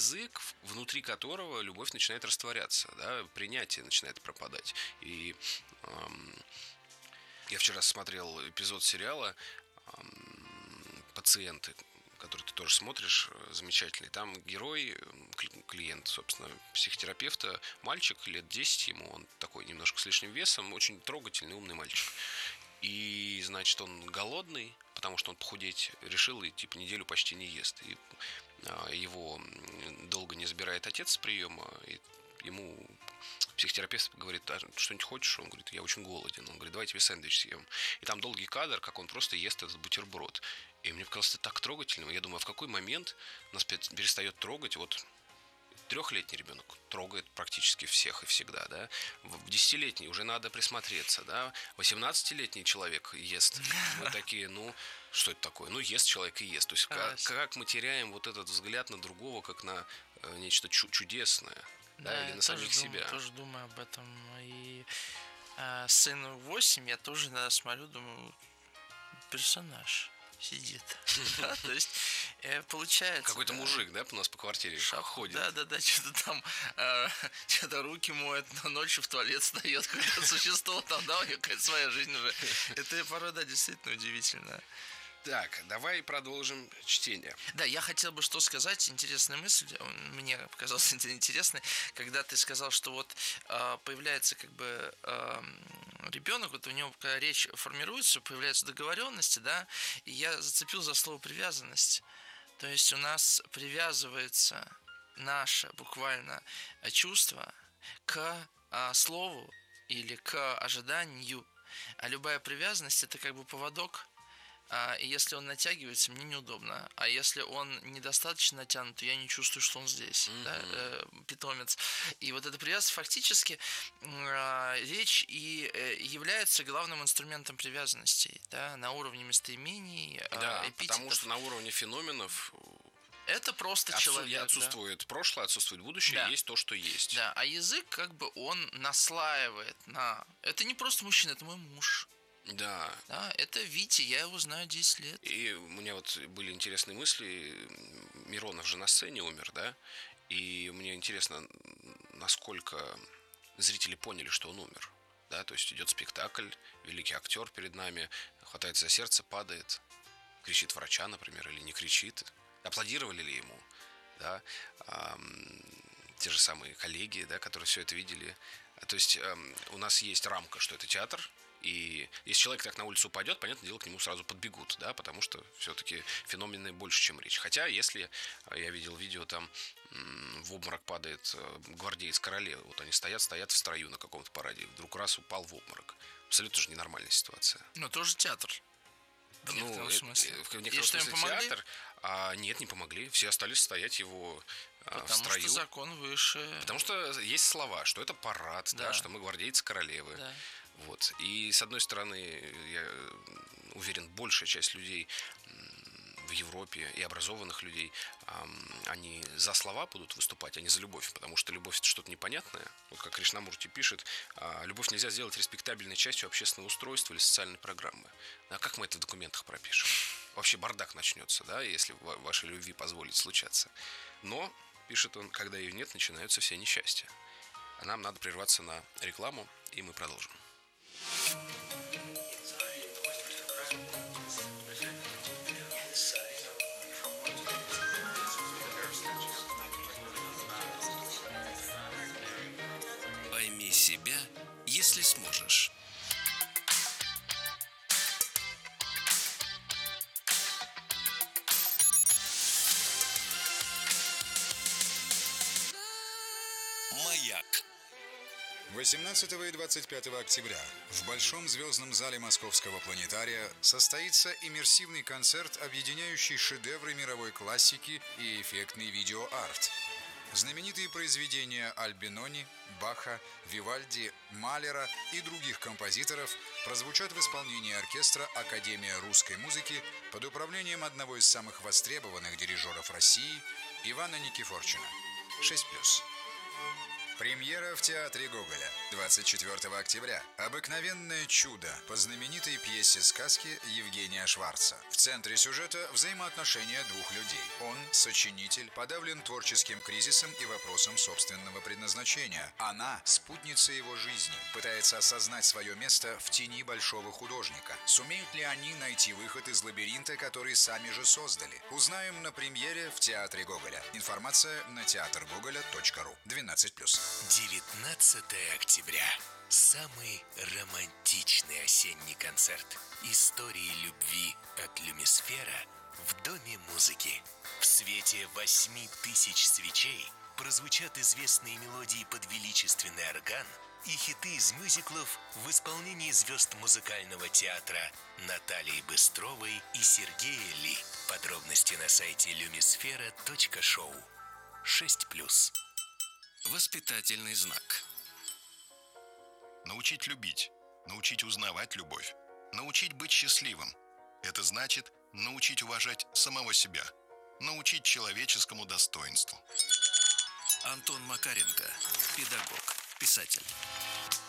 язык, внутри которого любовь начинает растворяться, да, принятие начинает пропадать. И я вчера смотрел эпизод сериала «Пациенты», который ты тоже смотришь, замечательный. Там герой, клиент, собственно, психотерапевта, мальчик лет 10 ему, он такой немножко с лишним весом, очень трогательный, умный мальчик. И, значит, он голодный, потому что он похудеть решил и, типа, неделю почти не ест. И его долго не забирает отец с приема, и ему психотерапевт говорит: а что-нибудь хочешь? Он говорит: я очень голоден. Он говорит: давай тебе сэндвич съем. И там долгий кадр, как он просто ест этот бутерброд. И мне показалось это так трогательным. Я думаю, а в какой момент нас перестает трогать вот 3-летний ребенок трогает практически всех и всегда, да. В 10-летний уже надо присмотреться, да. 18-летний человек ест. Мы такие, ну, что это такое? Ну, ест человек и ест. То есть как мы теряем вот этот взгляд на другого, как на нечто чудесное, да, или на самих себя. Я тоже думаю об этом. И сыну 8 я тоже иногда смотрю, думаю, персонаж сидит. То есть получается... Какой-то мужик, да, у нас по квартире ходит. Да, что-то там, что-то руки моет, ночью в туалет встает, какое-то существо там, да, у него какая-то своя жизнь уже. Это порой, да, действительно удивительно. Так, давай продолжим чтение. Да, я хотел бы что сказать, интересная мысль, мне показалась интересной, когда ты сказал, что вот появляется как бы ребенок, вот у него когда речь формируется, появляются договоренности, да, и я зацепил за слово привязанность. То есть у нас привязывается наше буквально чувство к слову или к ожиданию, а любая привязанность это как бы поводок. И если он натягивается, мне неудобно. А если он недостаточно натянут, то я не чувствую, что он здесь, да, питомец. И вот эта привязанность фактически речь и является главным инструментом привязанности, да, на уровне местоимений, да, эпитетов. Потому что на уровне феноменов это просто человек. Отсутствует, да, прошлое, отсутствует будущее, да, есть то, что есть. Да, а язык как бы он наслаивает на... Это не просто мужчина, это мой муж. Да. Да, это Витя, я его знаю 10 лет. И у меня вот были интересные мысли. Миронов же на сцене умер, да? И мне интересно, насколько зрители поняли, что он умер. Да, то есть идет спектакль, великий актер перед нами, хватается за сердце, падает, кричит врача, например, или не кричит. Аплодировали ли ему? Да? Те же самые коллеги, да, которые все это видели. То есть у нас есть рамка, что это театр. И если человек так на улицу упадет, понятное дело, к нему сразу подбегут, да, потому что все-таки феномены больше, чем речь. Хотя, если я видел видео, там в обморок падает гвардеец королевы, вот они стоят в строю на каком-то параде, вдруг раз упал в обморок. Абсолютно же ненормальная ситуация. Но тоже театр. В некотором смысле. В некотором смысле театр. Нет, не помогли. Все остались стоять его в строю. Потому что закон выше. Потому что есть слова, что это парад, да, что мы гвардейцы королевы. Да. Вот. И с одной стороны, я уверен, большая часть людей в Европе и образованных людей, они за слова будут выступать, а не за любовь, потому что любовь — это что-то непонятное. Вот как Кришнамурти пишет, любовь нельзя сделать респектабельной частью общественного устройства или социальной программы. А как мы это в документах пропишем? Вообще бардак начнется, да, если вашей любви позволить случаться. Но, пишет он, когда ее нет, начинаются все несчастья. А нам надо прерваться на рекламу, и мы продолжим. Пойми себя, если сможешь. Маяк. 18 и 25 октября в Большом звездном зале Московского планетария состоится иммерсивный концерт, объединяющий шедевры мировой классики и эффектный видеоарт. Знаменитые произведения Альбинони, Баха, Вивальди, Малера и других композиторов прозвучат в исполнении оркестра Академия русской музыки под управлением одного из самых востребованных дирижеров России Ивана Никифорчина. 6+. Премьера в театре Гоголя 24 октября. Обыкновенное чудо по знаменитой пьесе сказки Евгения Шварца. В центре сюжета взаимоотношения двух людей. Он, сочинитель, подавлен творческим кризисом и вопросом собственного предназначения. Она, спутница его жизни, пытается осознать свое место в тени большого художника. Сумеют ли они найти выход из лабиринта, который сами же создали? Узнаем на премьере в театре Гоголя. Информация на театргоголя.ру. 12+. 19 октября. Самый романтичный осенний концерт. Истории любви от Люмисфера в Доме музыки. В свете 8000 свечей прозвучат известные мелодии под величественный орган и хиты из мюзиклов в исполнении звезд музыкального театра Натальи Быстровой и Сергея Ли. Подробности на сайте lumisfera.show. 6+. Воспитательный знак. Научить любить, научить узнавать любовь, научить быть счастливым. Это значит научить уважать самого себя, научить человеческому достоинству. Антон Макаренко, педагог, писатель.